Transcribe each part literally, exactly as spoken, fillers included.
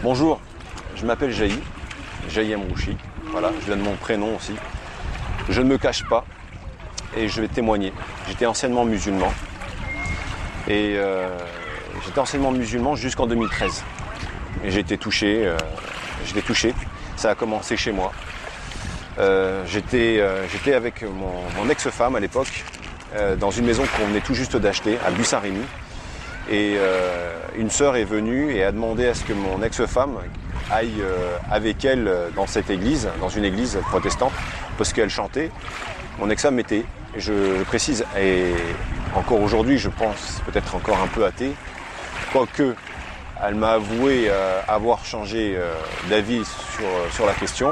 Bonjour, je m'appelle Jaï, Jaï Amrouchi, voilà, je donne mon prénom aussi. Je ne me cache pas et je vais témoigner. J'étais anciennement musulman et euh, j'étais anciennement musulman jusqu'en deux mille treize. Et j'ai été touché, euh, j'étais touché, ça a commencé chez moi. Euh, j'étais, euh, j'étais avec mon, mon ex-femme à l'époque euh, dans une maison qu'on venait tout juste d'acheter à Buy-Saint-Rémy. Et euh, une sœur est venue et a demandé à ce que mon ex-femme aille euh, avec elle dans cette église, dans une église protestante, parce qu'elle chantait. Mon ex-femme était, je, je précise, et encore aujourd'hui je pense peut-être encore un peu athée, quoique elle m'a avoué euh, avoir changé euh, d'avis sur, sur la question.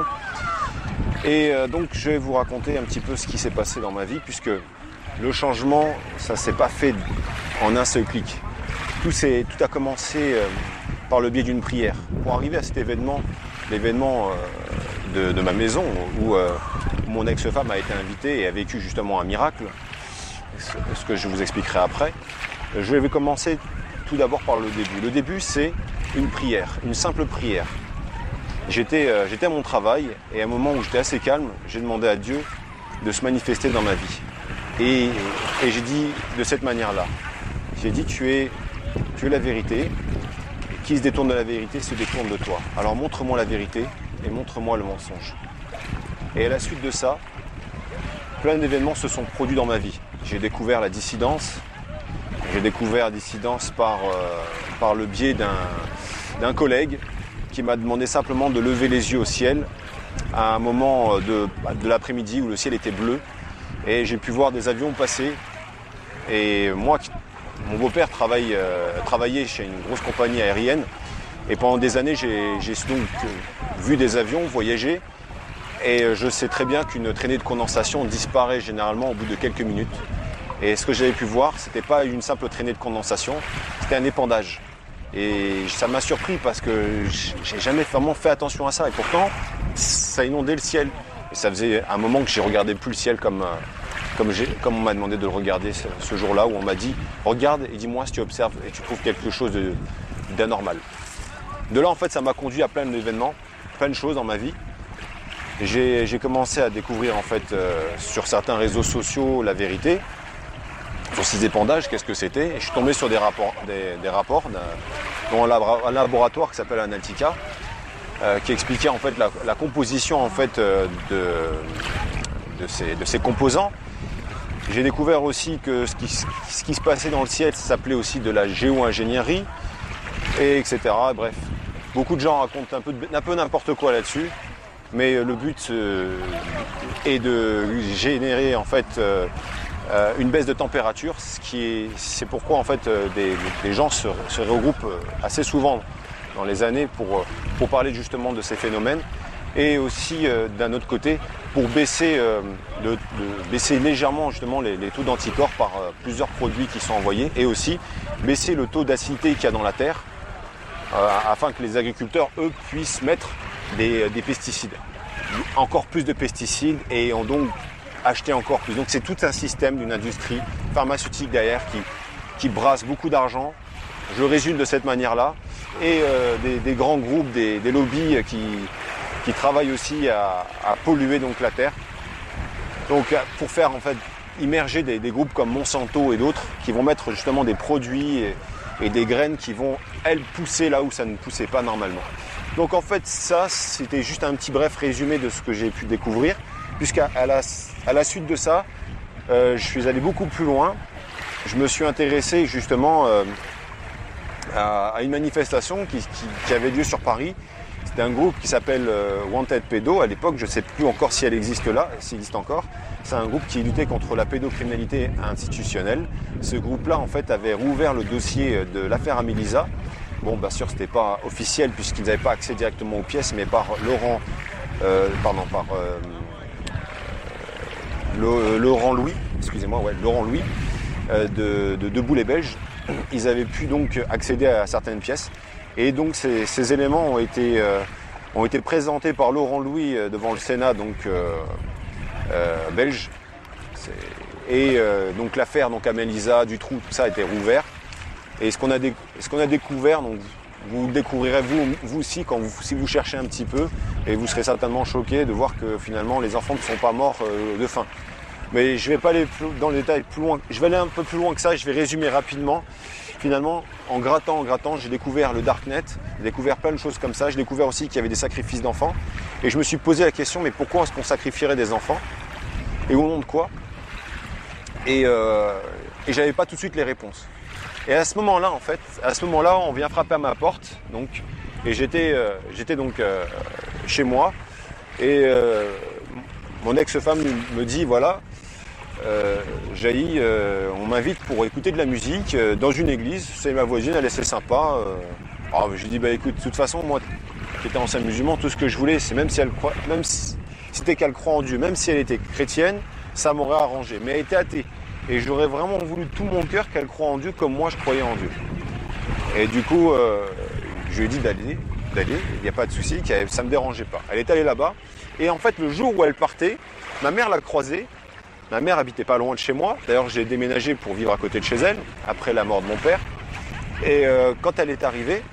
Et euh, donc je vais vous raconter un petit peu ce qui s'est passé dans ma vie, puisque le changement, ça ne s'est pas fait en un seul clic. Tout, tout a commencé euh, par le biais d'une prière. Pour arriver à cet événement, l'événement euh, de, de ma maison, où euh, mon ex-femme a été invitée et a vécu justement un miracle, ce, ce que je vous expliquerai après, je vais commencer tout d'abord par le début. Le début, c'est une prière, une simple prière. J'étais, euh, j'étais à mon travail et à un moment où j'étais assez calme, j'ai demandé à Dieu de se manifester dans ma vie. Et, et j'ai dit de cette manière-là, j'ai dit tu es, tu es la vérité, qui se détourne de la vérité se détourne de toi. Alors montre-moi la vérité et montre-moi le mensonge. Et à la suite de ça, plein d'événements se sont produits dans ma vie. J'ai découvert la dissidence, j'ai découvert la dissidence par, euh, par le biais d'un, d'un collègue qui m'a demandé simplement de lever les yeux au ciel à un moment de, de l'après-midi où le ciel était bleu. Et j'ai pu voir des avions passer. Et moi, mon beau-père travaille, euh, travaillait chez une grosse compagnie aérienne. Et pendant des années, j'ai, j'ai donc euh, vu des avions voyager. Et je sais très bien qu'une traînée de condensation disparaît généralement au bout de quelques minutes. Et ce que j'avais pu voir, ce n'était pas une simple traînée de condensation, c'était un épandage. Et ça m'a surpris parce que j'ai jamais vraiment fait attention à ça. Et pourtant, ça inondait le ciel. Et ça faisait un moment que j'ai regardé plus le ciel comme, comme, j'ai, comme on m'a demandé de le regarder ce, ce jour-là, où on m'a dit « Regarde et dis-moi si tu observes et tu trouves quelque chose de, d'anormal ». De là, en fait, ça m'a conduit à plein d'événements, plein de choses dans ma vie. J'ai, j'ai commencé à découvrir, en fait, euh, sur certains réseaux sociaux, la vérité. Sur ces épandages, qu'est-ce que c'était? Et je suis tombé sur des rapports, des, des rapports dans un laboratoire qui s'appelle Analytica, euh, qui expliquait en fait la, la composition en fait euh, de, de, ces, de ces composants. J'ai découvert aussi que ce qui, ce qui se passait dans le ciel, ça s'appelait aussi de la géo-ingénierie, et etc. Bref, beaucoup de gens racontent un peu, de, un peu n'importe quoi là-dessus, mais le but euh, est de générer en fait euh, Euh, une baisse de température, ce qui est, c'est pourquoi en fait euh, des, des gens se, se regroupent assez souvent dans les années pour, pour parler justement de ces phénomènes, et aussi euh, d'un autre côté pour baisser, euh, de, de baisser légèrement justement les, les taux d'anticorps par euh, plusieurs produits qui sont envoyés, et aussi baisser le taux d'acidité qu'il y a dans la terre euh, afin que les agriculteurs eux puissent mettre des, des pesticides, encore plus de pesticides, et ont donc acheter encore plus. Donc c'est tout un système d'une industrie pharmaceutique derrière qui, qui brasse beaucoup d'argent. Je résume de cette manière-là. Et euh, des, des grands groupes, des, des lobbies qui, qui travaillent aussi à, à polluer donc la terre. Donc pour faire en fait immerger des, des groupes comme Monsanto et d'autres qui vont mettre justement des produits et, et des graines qui vont, elles, pousser là où ça ne poussait pas normalement. Donc en fait ça, c'était juste un petit bref résumé de ce que j'ai pu découvrir. Puisqu'à la, à la suite de ça, euh, je suis allé beaucoup plus loin. Je me suis intéressé justement euh, à, à une manifestation qui, qui, qui avait lieu sur Paris. C'était un groupe qui s'appelle euh, Wanted Pédo. À l'époque, je ne sais plus encore si elle existe là, s'il existe encore. C'est un groupe qui luttait contre la pédocriminalité institutionnelle. Ce groupe-là, en fait, avait rouvert le dossier de l'affaire Amélisa. Bon, bien sûr, ce n'était pas officiel puisqu'ils n'avaient pas accès directement aux pièces, mais par Laurent, euh, pardon, par euh, Le, Laurent Louis, excusez-moi, ouais, Laurent Louis, euh, de, de Debout les Belges, ils avaient pu donc accéder à certaines pièces. Et donc ces, ces éléments ont été, euh, ont été présentés par Laurent Louis euh, devant le Sénat donc, euh, euh, belge. C'est, et euh, donc l'affaire donc Amélisa, Dutroux, tout ça a été rouvert. Et ce qu'on a, dé, ce qu'on a découvert, donc, Vous le découvrirez vous, vous aussi quand vous, si vous cherchez un petit peu, et vous serez certainement choqués de voir que finalement les enfants ne sont pas morts euh, de faim. Mais je ne vais pas aller plus, dans le détail plus loin, je vais aller un peu plus loin que ça, je vais résumer rapidement. Finalement, en grattant, en grattant, j'ai découvert le Darknet, j'ai découvert plein de choses comme ça, j'ai découvert aussi qu'il y avait des sacrifices d'enfants, et je me suis posé la question, mais pourquoi est-ce qu'on sacrifierait des enfants? Et au nom de quoi? Et, euh, et j'avais pas tout de suite les réponses. Et à ce moment-là, en fait, à ce moment-là, on vient frapper à ma porte, donc, et j'étais, euh, j'étais donc euh, chez moi, et euh, mon ex-femme me dit, voilà, euh, Jaï, euh, on m'invite pour écouter de la musique euh, dans une église, c'est ma voisine, elle est assez sympa. Euh, alors, je lui dis, bah écoute, de toute façon, moi, qui étais ancien musulman, tout ce que je voulais, c'est même si elle croit, même si c'était qu'elle croit en Dieu, même si elle était chrétienne, ça m'aurait arrangé. Mais elle était athée. Et j'aurais vraiment voulu de tout mon cœur qu'elle croie en Dieu comme moi je croyais en Dieu. Et du coup, euh, je lui ai dit d'aller, d'aller, il n'y a pas de souci, ça ne me dérangeait pas. Elle est allée là-bas. Et en fait, le jour où elle partait, ma mère l'a croisée. Ma mère habitait pas loin de chez moi. D'ailleurs, j'ai déménagé pour vivre à côté de chez elle, après la mort de mon père. Et euh, quand elle est arrivée,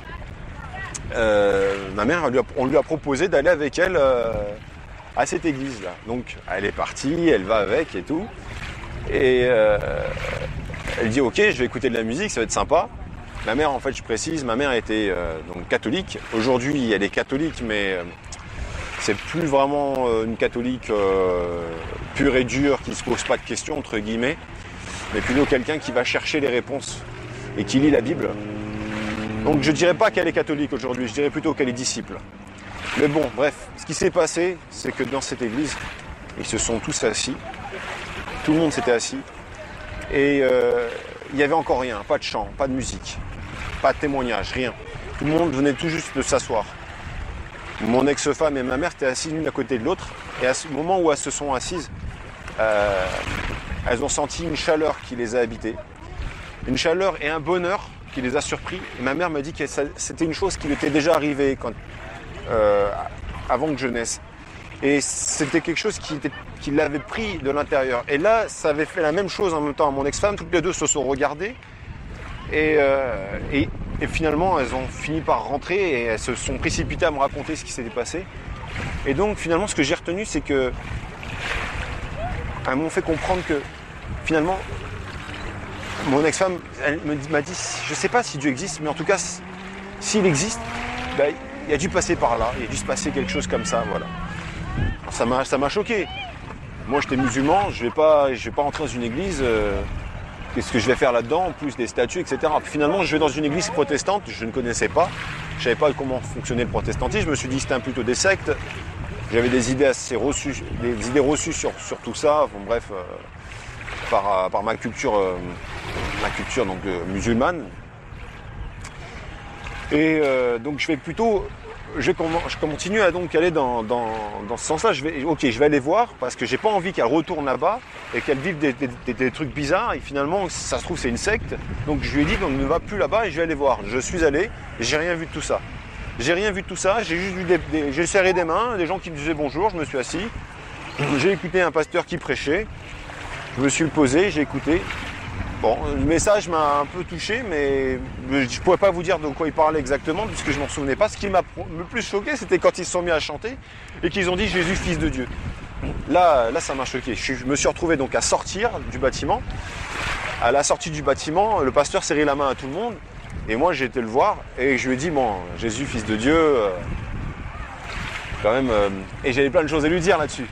euh, ma mère, on lui a, on lui a proposé d'aller avec elle euh, à cette église-là. Donc, elle est partie, elle va avec et tout. Et euh, elle dit ok, je vais écouter de la musique, ça va être sympa. Ma mère, en fait, je précise, ma mère était euh, donc catholique. Aujourd'hui, elle est catholique, mais euh, c'est plus vraiment euh, une catholique euh, pure et dure qui ne se pose pas de questions entre guillemets, mais plutôt quelqu'un qui va chercher les réponses et qui lit la Bible. Donc je dirais pas qu'elle est catholique aujourd'hui, je dirais plutôt qu'elle est disciple. Mais bon, bref, ce qui s'est passé, c'est que dans cette église, ils se sont tous assis. Tout le monde s'était assis et euh, il n'y avait encore rien, pas de chant, pas de musique, pas de témoignage, rien. Tout le monde venait tout juste de s'asseoir. Mon ex-femme et ma mère étaient assises l'une à côté de l'autre et à ce moment où elles se sont assises, euh, elles ont senti une chaleur qui les a habitées, une chaleur et un bonheur qui les a surpris. Et ma mère m'a dit que ça, c'était une chose qui lui était déjà arrivée quand, euh, avant que je naisse. Et c'était quelque chose qui, était, qui l'avait pris de l'intérieur. Et là, ça avait fait la même chose en même temps à mon ex-femme. Toutes les deux se sont regardées. Et, euh, et, et finalement, elles ont fini par rentrer et elles se sont précipitées à me raconter ce qui s'était passé. Et donc, finalement, ce que j'ai retenu, c'est que elles m'ont fait comprendre que, finalement, mon ex-femme, elle m'a dit, je ne sais pas si Dieu existe, mais en tout cas, s'il existe, ben, il a dû passer par là. Il a dû se passer quelque chose comme ça, voilà. Ça m'a, ça m'a choqué. Moi, j'étais musulman, je ne vais pas, je vais pas rentrer dans une église. Euh, qu'est-ce que je vais faire là-dedans, en plus des statues, et cetera. Finalement, je vais dans une église protestante, je ne connaissais pas. Je ne savais pas comment fonctionnait le protestantisme. Je me suis dit que c'était plutôt des sectes. J'avais des idées assez reçues, des idées reçues sur, sur tout ça. Bon, bref, euh, par, par ma culture, euh, ma culture donc euh, musulmane. Et euh, donc, je vais plutôt Je, je continue à donc aller dans, dans, dans ce sens-là. Je vais, ok, je vais aller voir parce que j'ai pas envie qu'elle retourne là-bas et qu'elle vive des, des, des trucs bizarres. Et finalement, ça se trouve, c'est une secte. Donc je lui ai dit, donc ne va plus là-bas et je vais aller voir. Je suis allé, j'ai rien vu de tout ça. J'ai rien vu de tout ça. J'ai juste vu des, des, j'ai serré des mains, des gens qui me disaient bonjour. Je me suis assis. J'ai écouté un pasteur qui prêchait. Je me suis posé, j'ai écouté. Bon, le message m'a un peu touché, mais je ne pourrais pas vous dire de quoi il parlait exactement, puisque je ne m'en souvenais pas. Ce qui m'a le plus choqué, c'était quand ils se sont mis à chanter et qu'ils ont dit « Jésus, fils de Dieu ». Là, là, ça m'a choqué. Je me suis retrouvé donc à sortir du bâtiment. À la sortie du bâtiment, le pasteur serrait la main à tout le monde. Et moi, j'ai été le voir et je lui ai dit « Bon, Jésus, fils de Dieu, euh, quand même... Euh, » Et j'avais plein de choses à lui dire là-dessus.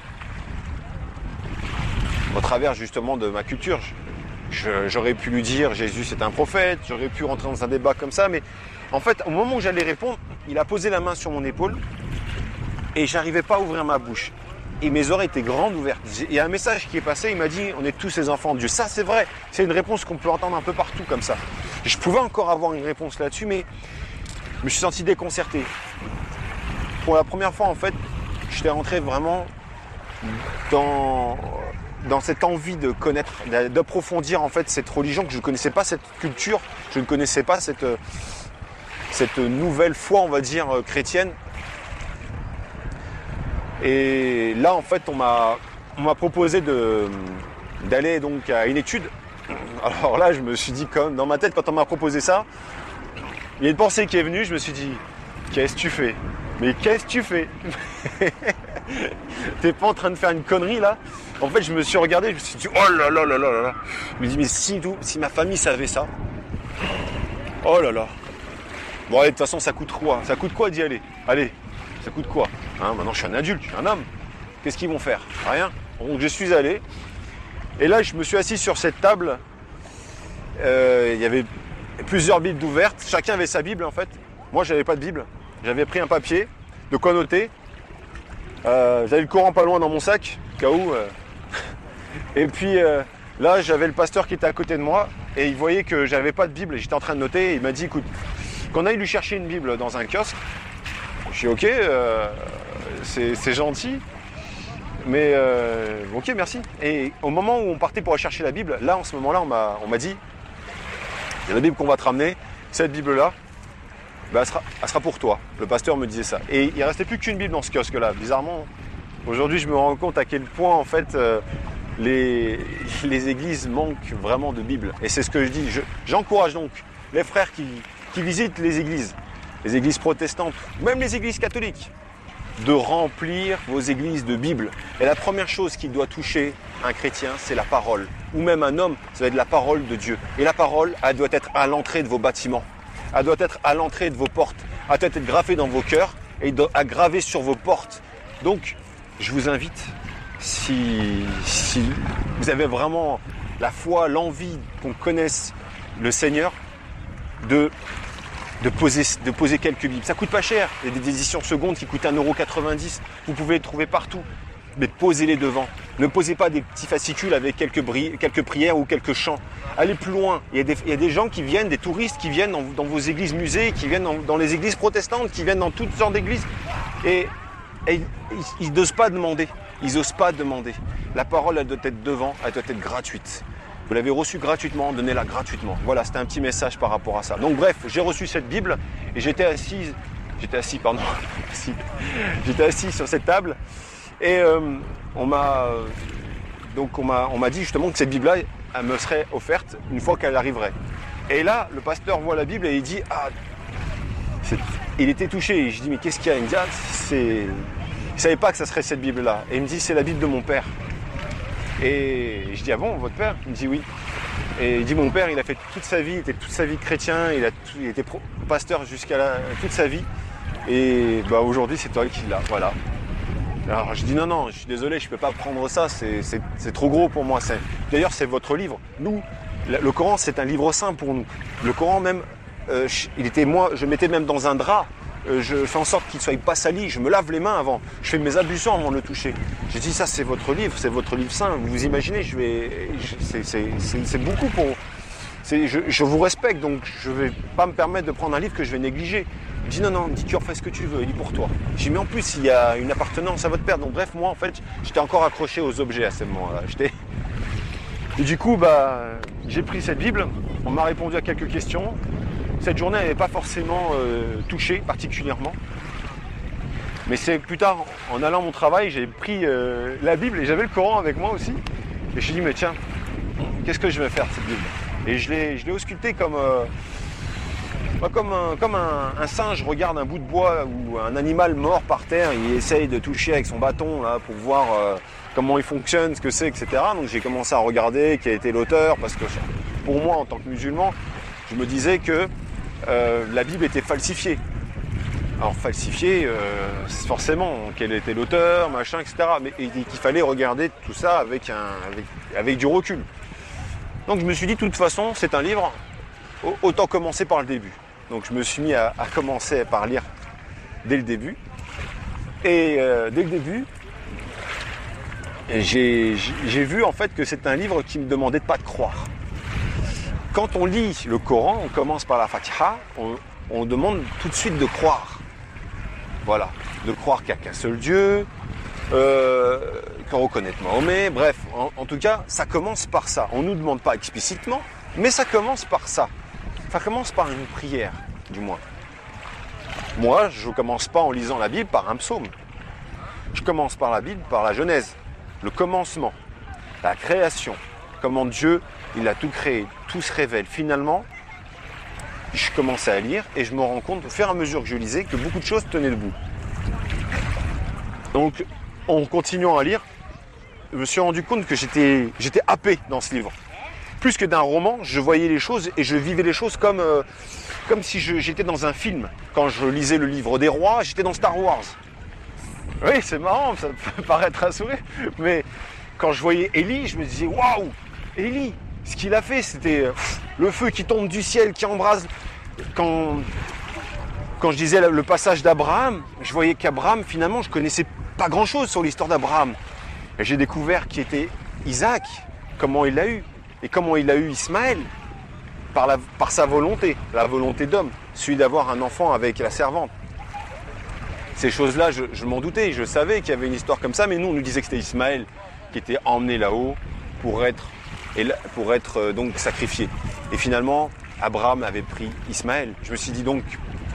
Au travers, justement, de ma culture. Je, j'aurais pu lui dire Jésus c'est un prophète, j'aurais pu rentrer dans un débat comme ça, mais en fait au moment où j'allais répondre, il a posé la main sur mon épaule et j'arrivais pas à ouvrir ma bouche. Et mes oreilles étaient grandes ouvertes. Il y a un message qui est passé, il m'a dit on est tous les enfants de Dieu. Ça c'est vrai, c'est une réponse qu'on peut entendre un peu partout comme ça. Je pouvais encore avoir une réponse là-dessus, mais je me suis senti déconcerté. Pour la première fois en fait, j'étais rentré vraiment dans... dans cette envie de connaître, d'approfondir en fait cette religion, que je ne connaissais pas, cette culture, je ne connaissais pas cette, cette nouvelle foi, on va dire, chrétienne. Et là, en fait, on m'a, on m'a proposé de, d'aller donc à une étude. Alors là, je me suis dit, comme dans ma tête, quand on m'a proposé ça, il y a une pensée qui est venue, je me suis dit, qu'est-ce que tu fais? Mais qu'est-ce que tu fais? T'es pas en train de faire une connerie là? En fait, je me suis regardé, je me suis dit, oh là là là là là là. Je me dis, mais si, tout, si ma famille savait ça, oh là là. Bon, allez, de toute façon, ça coûte quoi? Ça coûte quoi d'y aller? Allez, ça coûte quoi? Hein, maintenant, je suis un adulte, je suis un homme. Qu'est-ce qu'ils vont faire? Rien. Donc, je suis allé. Et là, je me suis assis sur cette table. Euh, il y avait plusieurs Bibles ouvertes. Chacun avait sa Bible, en fait. Moi, j'avais pas de Bible. J'avais pris un papier, de quoi noter. Euh, j'avais le Coran pas loin dans mon sac, au cas où. Euh. Et puis euh, là, j'avais le pasteur qui était à côté de moi et il voyait que j'avais pas de Bible et j'étais en train de noter. Et il m'a dit, écoute, qu'on aille lui chercher une Bible dans un kiosque. Je suis ok, euh, c'est, c'est gentil, mais euh, ok, merci. Et au moment où on partait pour aller chercher la Bible, là, en ce moment-là, on m'a, on m'a dit, il y a la Bible qu'on va te ramener, cette Bible-là, ben, elle, sera, elle sera pour toi. Le pasteur me disait ça. Et il ne restait plus qu'une Bible dans ce kiosque-là. Bizarrement, aujourd'hui, je me rends compte à quel point, en fait, euh, les, les églises manquent vraiment de Bible. Et c'est ce que je dis. Je, j'encourage donc les frères qui, qui visitent les églises, les églises protestantes, même les églises catholiques, de remplir vos églises de Bible. Et la première chose qui doit toucher un chrétien, c'est la parole. Ou même un homme, ça va être la parole de Dieu. Et la parole, elle doit être à l'entrée de vos bâtiments. Elle doit être à l'entrée de vos portes. Elle doit être gravée dans vos cœurs et à graver sur vos portes. Donc, je vous invite, si, si vous avez vraiment la foi, l'envie qu'on connaisse le Seigneur, de, de, poser, de poser quelques Bibles. Ça coûte pas cher. Il y a des éditions secondes qui coûtent un euro quatre-vingt-dix. Vous pouvez les trouver partout. Mais posez-les devant. Ne posez pas des petits fascicules avec quelques, bri- quelques prières ou quelques chants. Allez plus loin. Il y a des, il y a des gens qui viennent, des touristes qui viennent dans, dans vos églises musées, qui viennent dans, dans les églises protestantes, qui viennent dans toutes sortes d'églises. Et, et ils n'osent pas demander. Ils n'osent pas demander. La parole, elle doit être devant, elle doit être gratuite. Vous l'avez reçue gratuitement, donnez-la gratuitement. Voilà, c'était un petit message par rapport à ça. Donc bref, j'ai reçu cette Bible et j'étais assis, j'étais assis, pardon, assis. j'étais assis sur cette table. Et euh, on m'a donc on m'a on m'a dit justement que cette Bible-là, elle me serait offerte une fois qu'elle arriverait. Et là, le pasteur voit la Bible et il dit ah, c'est... il était touché. Et je dis mais qu'est-ce qu'il y a? Il me dit ah, c'est, il savait pas que ça serait cette Bible-là. Et il me dit c'est la Bible de mon père. Et je dis ah bon, votre père? Il me dit oui. Et il dit mon père, il a fait toute sa vie, il était toute sa vie chrétien, il a tout, il était pro, pasteur jusqu'à la, toute sa vie. Et bah aujourd'hui c'est toi qui l'as. Voilà. Alors je dis non, non, je suis désolé, je ne peux pas prendre ça, c'est, c'est, c'est trop gros pour moi. C'est... D'ailleurs, c'est votre livre. Nous, le Coran, c'est un livre saint pour nous. Le Coran même, euh, il était, moi, je mettais même dans un drap. Euh, je fais en sorte qu'il ne soit pas sali. Je me lave les mains avant. Je fais mes ablutions avant de le toucher. J'ai dit ça, c'est votre livre, c'est votre livre saint. Vous vous imaginez, je vais, je, c'est, c'est, c'est, c'est beaucoup pour. C'est, je, je vous respecte, donc je ne vais pas me permettre de prendre un livre que je vais négliger. Il dit non, non, dis cœur, fais ce que tu veux, il dit pour toi. J'ai dit mais en plus, il y a une appartenance à votre père. Donc bref, moi en fait, j'étais encore accroché aux objets à ce moment-là. J'étais... Et du coup, bah, j'ai pris cette Bible, on m'a répondu à quelques questions. Cette journée n'avait pas forcément euh, touché particulièrement. Mais c'est plus tard, en allant à mon travail, j'ai pris euh, la Bible et j'avais le Coran avec moi aussi. Et je me suis dit mais tiens, qu'est-ce que je vais faire de cette Bible? Et je l'ai, je l'ai auscultée comme... Euh, Comme, un, comme un, un singe regarde un bout de bois ou un animal mort par terre, il essaye de toucher avec son bâton là, pour voir euh, comment il fonctionne, ce que c'est, et cetera. Donc j'ai commencé à regarder qui a été l'auteur, parce que pour moi, en tant que musulman, je me disais que euh, la Bible était falsifiée. Alors falsifiée, euh, forcément, quel était l'auteur, machin, et cetera. Mais et, et qu'il fallait regarder tout ça avec, un, avec, avec du recul. Donc je me suis dit, de toute façon, c'est un livre, autant commencer par le début. Donc je me suis mis à, à commencer par lire dès le début. Et euh, dès le début, j'ai, j'ai vu en fait que c'est un livre qui me demandait de pas de croire. Quand on lit le Coran, on commence par la Fatiha, on, on demande tout de suite de croire. Voilà, de croire qu'il n'y a qu'un seul Dieu, euh, qu'on reconnaît Mahomet, bref, en, en tout cas, ça commence par ça. On ne nous demande pas explicitement, mais ça commence par ça. Ça commence par une prière, du moins. Moi, je ne commence pas en lisant la Bible par un psaume. Je commence par la Bible, par la Genèse, le commencement, la création, comment Dieu, il a tout créé, tout se révèle. Finalement, je commençais à lire et je me rends compte, au fur et à mesure que je lisais, que beaucoup de choses tenaient debout. Donc, en continuant à lire, je me suis rendu compte que j'étais, j'étais happé dans ce livre. Plus que d'un roman, je voyais les choses et je vivais les choses comme, euh, comme si je, j'étais dans un film. Quand je lisais le livre des rois, j'étais dans Star Wars. Oui, c'est marrant, ça peut paraître un sourire, mais quand je voyais Élie, je me disais, waouh, Élie, ce qu'il a fait, c'était pff, le feu qui tombe du ciel, qui embrase. Quand, quand je disais le passage d'Abraham, je voyais qu'Abraham, finalement, je connaissais pas grand-chose sur l'histoire d'Abraham. Et j'ai découvert qui était Isaac, comment il l'a eu, et comment il a eu Ismaël, par, la, par sa volonté, la volonté d'homme, celui d'avoir un enfant avec la servante. Ces choses-là, je, je m'en doutais, je savais qu'il y avait une histoire comme ça, mais nous, on nous disait que c'était Ismaël qui était emmené là-haut pour être, pour être euh, donc sacrifié. Et finalement, Abraham avait pris Ismaël. Je me suis dit donc, comment ?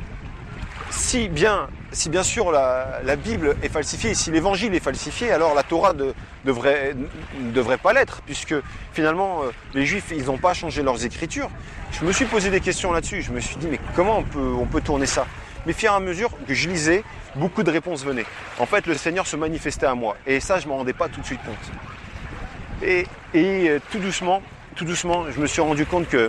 Si bien, si bien sûr la, la Bible est falsifiée, si l'Évangile est falsifié, alors la Torah de, devrait, ne devrait pas l'être, puisque finalement, euh, les Juifs, ils n'ont pas changé leurs écritures. Je me suis posé des questions là-dessus. Je me suis dit, mais comment on peut, on peut tourner ça ? Mais au fur et à mesure que je lisais, beaucoup de réponses venaient. En fait, le Seigneur se manifestait à moi. Et ça, je ne m'en rendais pas tout de suite compte. Et, et euh, tout doucement, tout doucement, je me suis rendu compte que,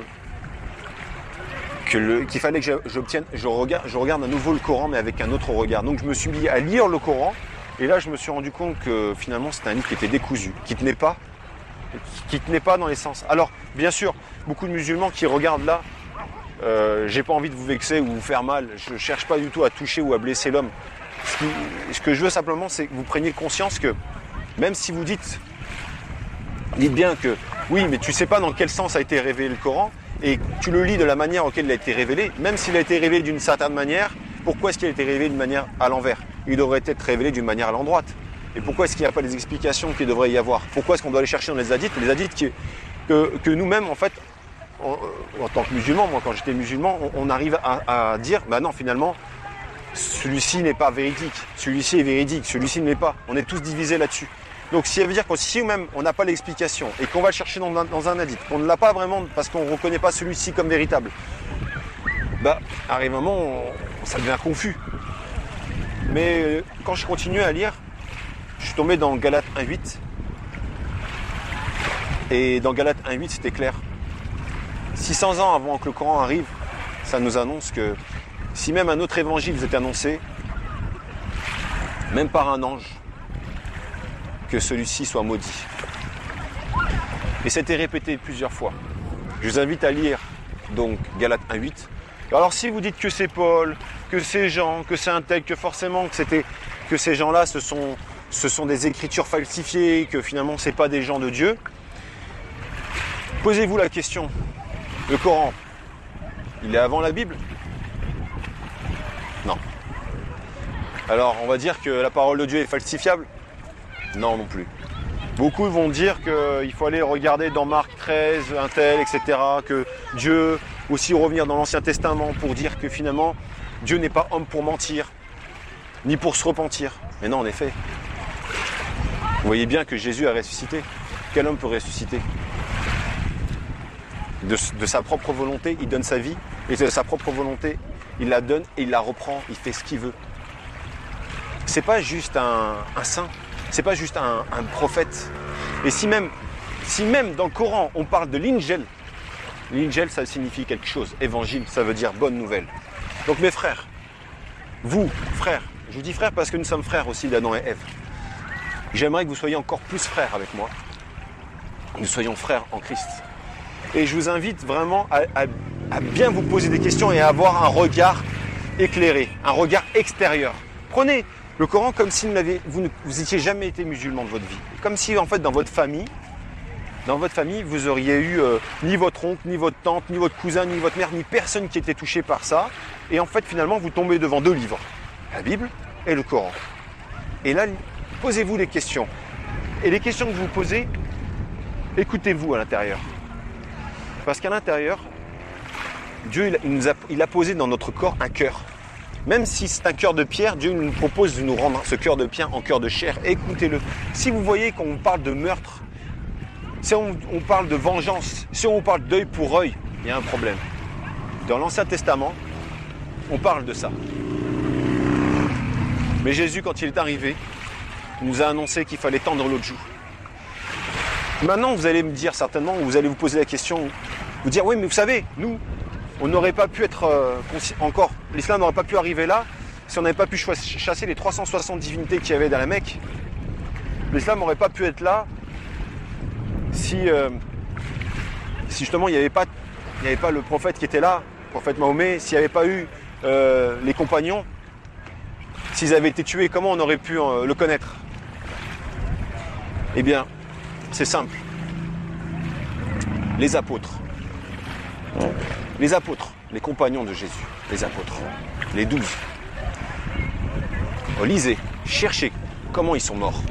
que le, qu'il fallait que j'obtienne, je regarde, je regarde à nouveau le Coran, mais avec un autre regard. Donc je me suis mis à lire le Coran. Et là, je me suis rendu compte que finalement, c'était un livre qui était décousu, qui ne tenait pas, qui tenait pas dans les sens. Alors, bien sûr, beaucoup de musulmans qui regardent là, Euh, j'ai pas envie de vous vexer ou vous faire mal, je cherche pas du tout à toucher ou à blesser l'homme. Ce, qui, ce que je veux simplement, c'est que vous preniez conscience que, même si vous dites, dites bien que, oui, mais tu sais pas dans quel sens a été révélé le Coran, et tu le lis de la manière auquel il a été révélé, même s'il a été révélé d'une certaine manière, pourquoi est-ce qu'il a été révélé d'une manière à l'envers ? Il devrait être révélé d'une manière à l'endroite. Et pourquoi est-ce qu'il n'y a pas les explications qu'il devrait y avoir ? Pourquoi est-ce qu'on doit aller chercher dans les hadiths, les hadiths qui, que, que nous-mêmes, en fait, En, en tant que musulman, moi quand j'étais musulman, on, on arrive à, à dire, bah non finalement, celui-ci n'est pas véridique, celui-ci est véridique, celui-ci ne l'est pas. On est tous divisés là-dessus. Donc ça veut dire que si même on n'a pas l'explication et qu'on va le chercher dans un, dans un hadith, qu'on ne l'a pas vraiment parce qu'on ne reconnaît pas celui-ci comme véritable, bah arrive un moment, on, ça devient confus. Mais quand je continuais à lire, je suis tombé dans Galates un huit. Et dans Galates un huit, c'était clair. six cents ans avant que le Coran arrive, ça nous annonce que si même un autre évangile vous est annoncé, même par un ange, que celui-ci soit maudit. Et c'était répété plusieurs fois. Je vous invite à lire donc Galates un huit. Alors si vous dites que c'est Paul, que c'est Jean, que c'est un tel, que forcément que, c'était, que ces gens-là ce sont, ce sont des écritures falsifiées, que finalement c'est pas des gens de Dieu, posez-vous la question. Le Coran, il est avant la Bible ? Non. Alors, on va dire que la parole de Dieu est falsifiable ? Non, non plus. Beaucoup vont dire qu'il faut aller regarder dans Marc treize, un tel, et cetera, que Dieu, aussi revenir dans l'Ancien Testament pour dire que finalement, Dieu n'est pas homme pour mentir, ni pour se repentir. Mais non, en effet. Vous voyez bien que Jésus a ressuscité. Quel homme peut ressusciter ? De, de sa propre volonté, il donne sa vie, et de sa propre volonté, il la donne et il la reprend, il fait ce qu'il veut. C'est pas juste un, un saint, c'est pas juste un, un prophète. Et si même, si même dans le Coran, on parle de l'Injil, l'Injil, ça signifie quelque chose. Évangile, ça veut dire bonne nouvelle. Donc mes frères, vous, frères, je vous dis frères parce que nous sommes frères aussi d'Adam et Ève. J'aimerais que vous soyez encore plus frères avec moi. Nous soyons frères en Christ. Et je vous invite vraiment à, à, à bien vous poser des questions et à avoir un regard éclairé, un regard extérieur. Prenez le Coran comme si vous n'étiez jamais été musulman de votre vie. Comme si en fait dans votre famille, dans votre famille, vous auriez eu euh, ni votre oncle, ni votre tante, ni votre cousin, ni votre mère, ni personne qui était touché par ça. Et en fait finalement vous tombez devant deux livres, la Bible et le Coran. Et là, posez-vous des questions. Et les questions que vous vous posez, écoutez-vous à l'intérieur. Parce qu'à l'intérieur, Dieu il, il nous a, il a posé dans notre corps un cœur. Même si c'est un cœur de pierre, Dieu nous propose de nous rendre ce cœur de pierre en cœur de chair. Écoutez-le. Si vous voyez qu'on parle de meurtre, si on, on parle de vengeance, si on parle d'œil pour œil, il y a un problème. Dans l'Ancien Testament, on parle de ça. Mais Jésus, quand il est arrivé, il nous a annoncé qu'il fallait tendre l'autre joue. Maintenant, vous allez me dire certainement, vous allez vous poser la question, vous dire, oui, mais vous savez, nous, on n'aurait pas pu être euh, encore, l'islam n'aurait pas pu arriver là si on n'avait pas pu chasser les trois cent soixante divinités qu'il y avait dans la Mecque. L'islam n'aurait pas pu être là si, euh, si justement il n'y avait pas, il n'y avait pas le prophète qui était là, le prophète Mahomet, s'il n'y avait pas eu euh, les compagnons, s'ils avaient été tués, comment on aurait pu euh, le connaître? Eh bien, c'est simple. Les apôtres. Les apôtres, les compagnons de Jésus, les apôtres, les douze. Lisez, cherchez comment ils sont morts.